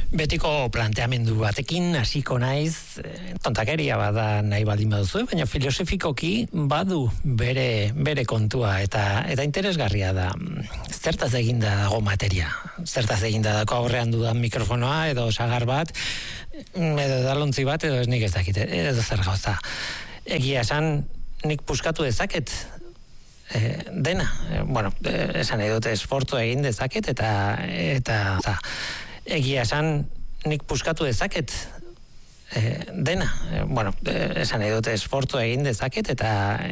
Betiko planteamendu batekin hasiko naiz, tontakeria bada nahi baldin baduzu, baina filosofikoki badu bere kontua eta interesgarria da. Zertaz eginda dago materia? Zertaz eginda dago aurrean dudan mikrofonoa edo sagar bat, edo edalontzi bat, edo ez nik ez dakit, edo zer gauza. Egia esan, nik puskatu dezaket dena. Esan nahi dute esfortzu egin dezaket eta egia esan, nik puskatu dezaket dena. Esan nahi dute esfortzu egin dezaket eta